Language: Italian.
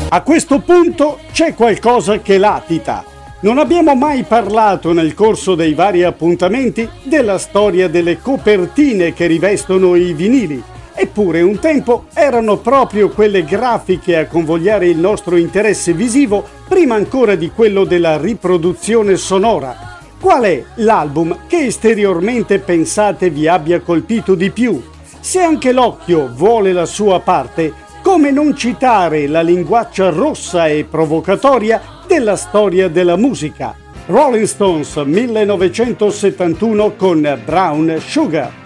A questo punto c'è qualcosa che latita. Non abbiamo mai parlato nel corso dei vari appuntamenti della storia delle copertine che rivestono i vinili. Eppure un tempo erano proprio quelle grafiche a convogliare il nostro interesse visivo prima ancora di quello della riproduzione sonora. Qual è l'album che esteriormente pensate vi abbia colpito di più? Se anche l'occhio vuole la sua parte, come non citare la linguaccia rossa e provocatoria della storia della musica? Rolling Stones 1971 con Brown Sugar.